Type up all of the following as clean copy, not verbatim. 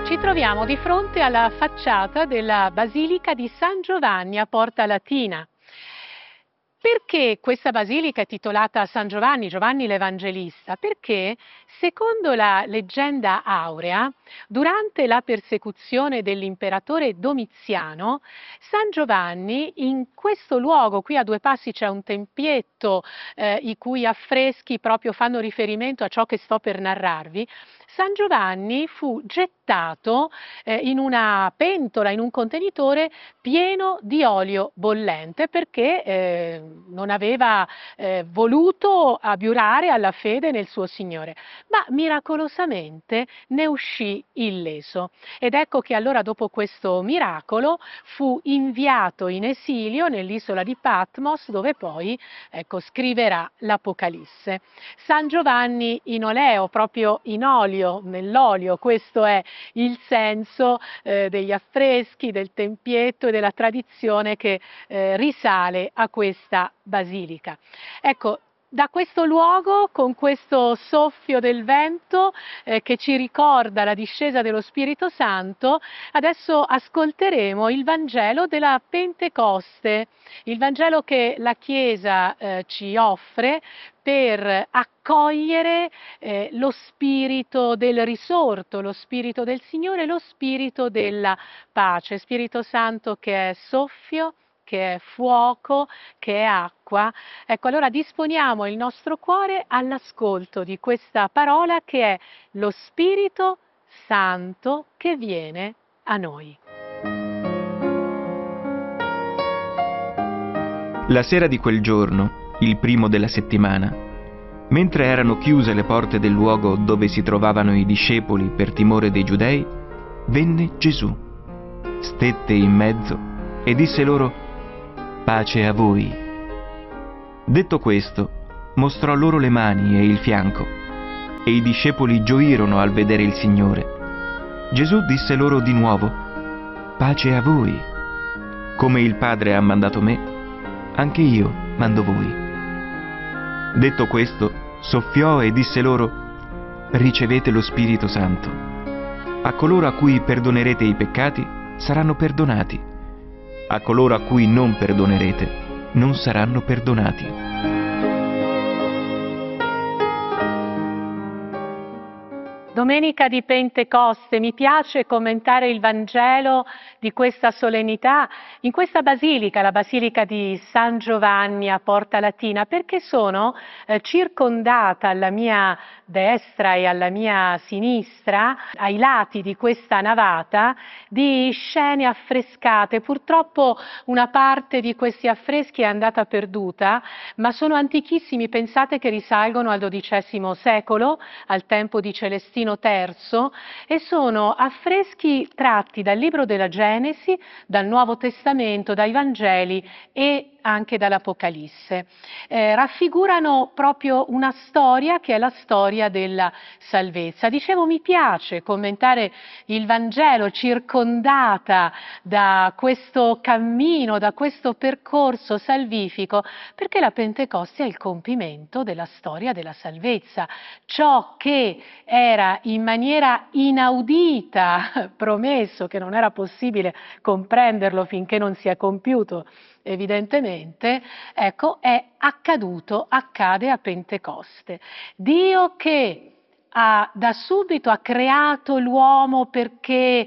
Ci troviamo di fronte alla facciata della Basilica di San Giovanni a Porta Latina. Perché questa basilica è titolata San Giovanni, Giovanni l'Evangelista? Perché, secondo la leggenda aurea, durante la persecuzione dell'imperatore Domiziano, San Giovanni, in questo luogo, qui a due passi c'è un tempietto i cui affreschi proprio fanno riferimento a ciò che sto per narrarvi, San Giovanni fu gettato in una pentola, in un contenitore pieno di olio bollente perché non aveva voluto abiurare alla fede nel suo Signore, ma miracolosamente ne uscì illeso. Ed ecco che allora dopo questo miracolo fu inviato in esilio nell'isola di Patmos, dove poi scriverà l'Apocalisse. San Giovanni in oleo, proprio in olio, nell'olio, questo è il senso degli affreschi, del tempietto e della tradizione che risale a questa basilica. Ecco, da questo luogo, con questo soffio del vento che ci ricorda la discesa dello Spirito Santo, adesso ascolteremo il Vangelo della Pentecoste, il Vangelo che la Chiesa ci offre per accogliere lo spirito del risorto, lo spirito del Signore, lo spirito della pace, Spirito Santo che è soffio, che è fuoco, che è acqua. Ecco, allora disponiamo il nostro cuore all'ascolto di questa parola che è lo Spirito Santo che viene a noi. La sera di quel giorno, il primo della settimana, mentre erano chiuse le porte del luogo dove si trovavano i discepoli per timore dei giudei, venne Gesù, stette in mezzo e disse loro: «Pace a voi». Detto questo, mostrò loro le mani e il fianco, e i discepoli gioirono al vedere il Signore. Gesù disse loro di nuovo: «Pace a voi. Come il Padre ha mandato me, anche io mando voi». Detto questo, soffiò e disse loro: «Ricevete lo Spirito Santo. A coloro a cui perdonerete i peccati saranno perdonati. A coloro a cui non perdonerete non saranno perdonati». Domenica di Pentecoste, mi piace commentare il Vangelo di questa solennità in questa basilica, la Basilica di San Giovanni a Porta Latina, perché sono circondata alla mia destra e alla mia sinistra, ai lati di questa navata, di scene affrescate. Purtroppo una parte di questi affreschi è andata perduta, ma sono antichissimi, pensate che risalgono al XII secolo, al tempo di Celestino III, e sono affreschi tratti dal libro della Genesi, dal Nuovo Testamento, dai Vangeli e anche dall'Apocalisse. Raffigurano proprio una storia che è la storia della salvezza. Dicevo, mi piace commentare il Vangelo circondata da questo cammino, da questo percorso salvifico, perché la Pentecoste è il compimento della storia della salvezza. Ciò che era in maniera inaudita promesso, che non era possibile comprenderlo finché non si è compiuto, evidentemente, ecco, è accaduto, accade a Pentecoste. Dio che da subito ha creato l'uomo perché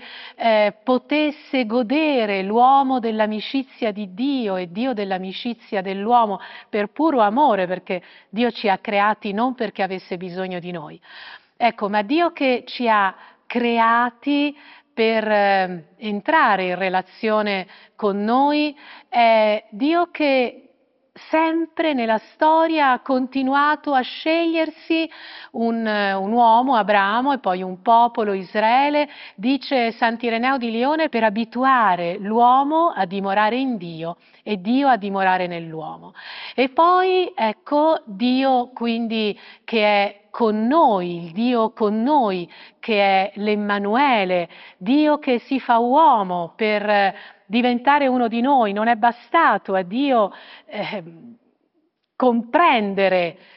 potesse godere l'uomo dell'amicizia di Dio e Dio dell'amicizia dell'uomo per puro amore, perché Dio ci ha creati non perché avesse bisogno di noi. Ecco, ma Dio che ci ha creati per entrare in relazione con noi, è Dio che sempre nella storia ha continuato a scegliersi un uomo, Abramo, e poi un popolo, Israele, dice Sant'Ireneo di Lione, per abituare l'uomo a dimorare in Dio e Dio a dimorare nell'uomo. E poi, ecco, Dio quindi che è con noi, il Dio con noi, che è l'Emmanuele, Dio che si fa uomo per diventare uno di noi. Non è bastato a Dio comprendere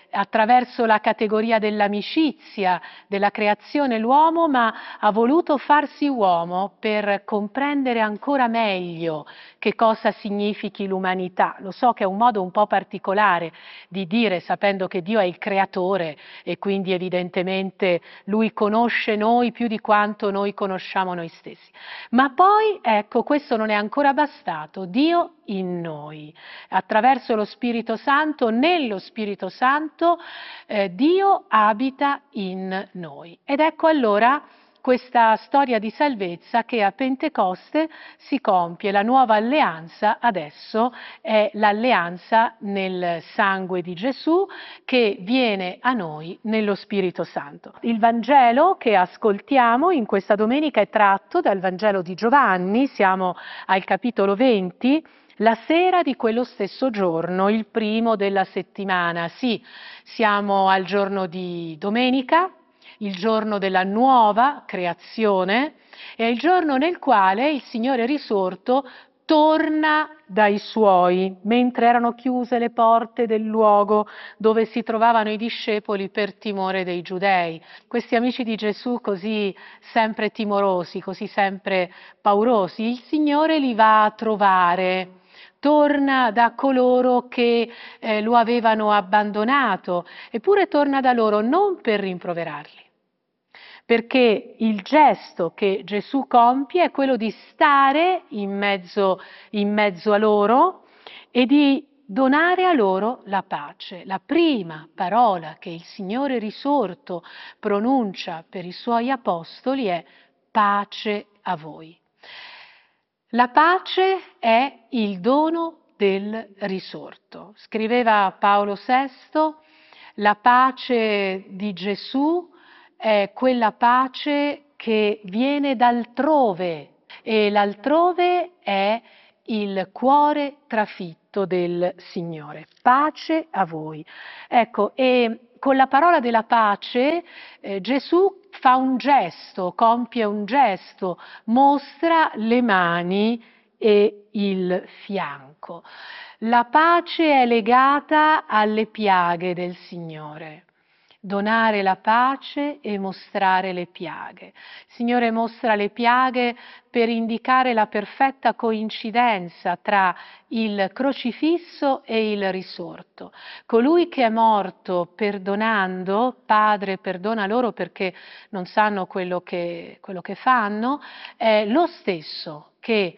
attraverso la categoria dell'amicizia, della creazione l'uomo, ma ha voluto farsi uomo per comprendere ancora meglio che cosa significhi l'umanità. Lo so che è un modo un po' particolare di dire, sapendo che Dio è il creatore e quindi evidentemente Lui conosce noi più di quanto noi conosciamo noi stessi. Ma poi, ecco, questo non è ancora bastato, Dio in noi. Attraverso lo Spirito Santo, nello Spirito Santo, Dio abita in noi. Ed ecco allora questa storia di salvezza che a Pentecoste si compie. La nuova alleanza adesso è l'alleanza nel sangue di Gesù che viene a noi nello Spirito Santo. Il Vangelo che ascoltiamo in questa domenica è tratto dal Vangelo di Giovanni, siamo al capitolo 20, la sera di quello stesso giorno, il primo della settimana. Sì, siamo al giorno di domenica, il giorno della nuova creazione, è il giorno nel quale il Signore risorto torna dai Suoi, mentre erano chiuse le porte del luogo dove si trovavano i discepoli per timore dei Giudei. Questi amici di Gesù così sempre timorosi, così sempre paurosi, il Signore li va a trovare. Torna da coloro che lo avevano abbandonato, eppure torna da loro non per rimproverarli, perché il gesto che Gesù compie è quello di stare in mezzo a loro e di donare a loro la pace. La prima parola che il Signore risorto pronuncia per i Suoi apostoli è pace a voi. La pace è il dono del risorto. Scriveva Paolo VI, la pace di Gesù è quella pace che viene d'altrove e l'altrove è il cuore trafitto del Signore. Pace a voi. Ecco, e con la parola della pace Gesù fa un gesto, compie un gesto, mostra le mani e il fianco. La pace è legata alle piaghe del Signore. Donare la pace e mostrare le piaghe. Il Signore mostra le piaghe per indicare la perfetta coincidenza tra il crocifisso e il risorto. Colui che è morto perdonando, Padre perdona loro perché non sanno quello che fanno, è lo stesso che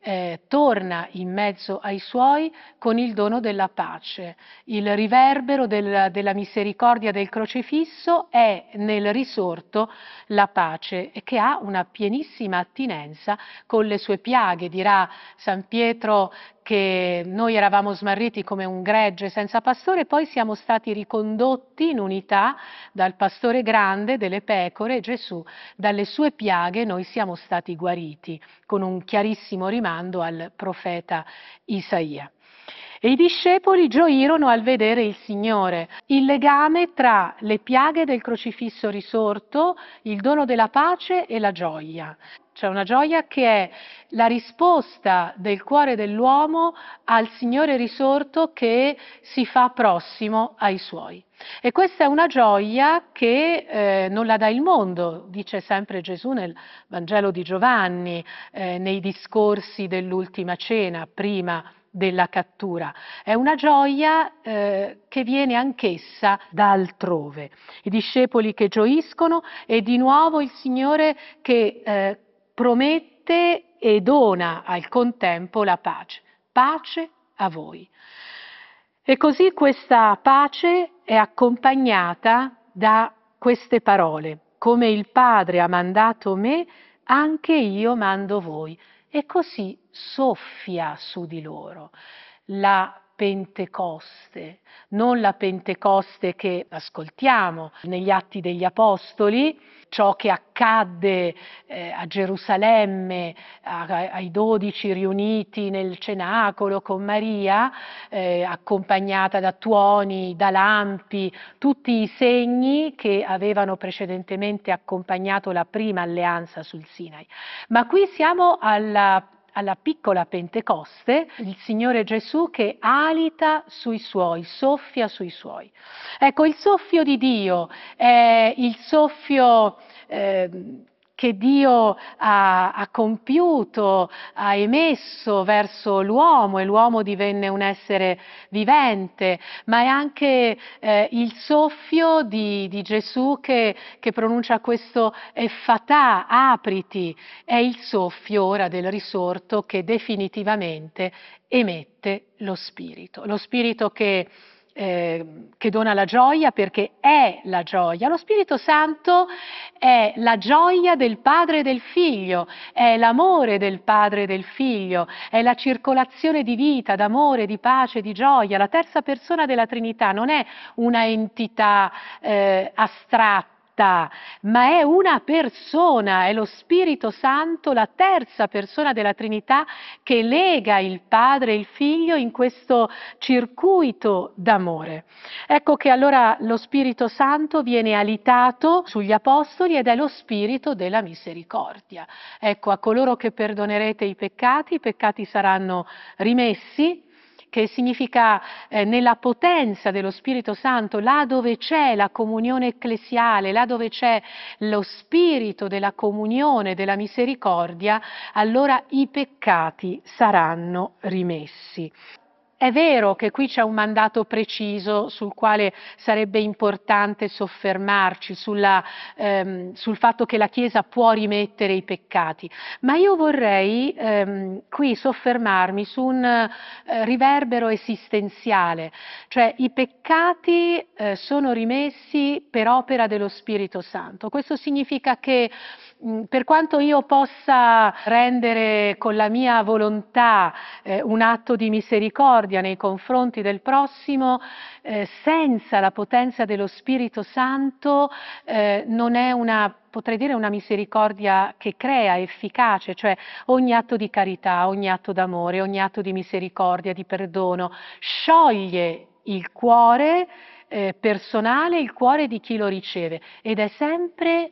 torna in mezzo ai Suoi con il dono della pace. Il riverbero della misericordia del crocifisso è nel risorto la pace e che ha una pienissima attinenza con le sue piaghe. Dirà San Pietro che noi eravamo smarriti come un gregge senza pastore, poi siamo stati ricondotti in unità dal pastore grande delle pecore, Gesù. Dalle sue piaghe noi siamo stati guariti, con un chiarissimo rimando al profeta Isaia. E i discepoli gioirono al vedere il Signore, il legame tra le piaghe del crocifisso risorto, il dono della pace e la gioia. C'è una gioia che è la risposta del cuore dell'uomo al Signore risorto che si fa prossimo ai Suoi. E questa è una gioia che non la dà il mondo, dice sempre Gesù nel Vangelo di Giovanni, nei discorsi dell'ultima cena, prima della cattura. È una gioia che viene anch'essa da altrove. I discepoli che gioiscono e di nuovo il Signore che promette e dona al contempo la pace. Pace a voi. E così questa pace è accompagnata da queste parole. Come il Padre ha mandato me, anche io mando voi. E così soffia su di loro la Pentecoste, non la Pentecoste che ascoltiamo negli Atti degli Apostoli, ciò che accadde a Gerusalemme ai 12 riuniti nel cenacolo con Maria, accompagnata da tuoni, da lampi, tutti i segni che avevano precedentemente accompagnato la prima alleanza sul Sinai. Ma qui siamo alla piccola Pentecoste, il Signore Gesù che alita sui suoi, soffia sui suoi. Ecco, il soffio di Dio è il soffio che Dio ha compiuto, ha emesso verso l'uomo, e l'uomo divenne un essere vivente, ma è anche il soffio di Gesù che pronuncia questo effatà, apriti, è il soffio ora del risorto che definitivamente emette lo Spirito che dona la gioia, perché è la gioia. Lo Spirito Santo è la gioia del Padre e del Figlio, è l'amore del Padre e del Figlio, è la circolazione di vita, d'amore, di pace, di gioia. La terza persona della Trinità non è una entità astratta, ma è una persona, è lo Spirito Santo, la terza persona della Trinità, che lega il Padre e il Figlio in questo circuito d'amore. Ecco che allora lo Spirito Santo viene alitato sugli Apostoli ed è lo Spirito della misericordia. Ecco, a coloro che perdonerete i peccati saranno rimessi, che significa nella potenza dello Spirito Santo, là dove c'è la comunione ecclesiale, là dove c'è lo spirito della comunione, della misericordia, allora i peccati saranno rimessi. È vero che qui c'è un mandato preciso sul quale sarebbe importante soffermarci, sul fatto che la Chiesa può rimettere i peccati, ma io vorrei qui soffermarmi su un riverbero esistenziale, cioè i peccati sono rimessi per opera dello Spirito Santo. Questo significa che per quanto io possa rendere con la mia volontà un atto di misericordia nei confronti del prossimo, senza la potenza dello Spirito Santo non è potrei dire una misericordia che crea, efficace, cioè ogni atto di carità, ogni atto d'amore, ogni atto di misericordia, di perdono, scioglie il cuore personale, il cuore di chi lo riceve, ed è sempre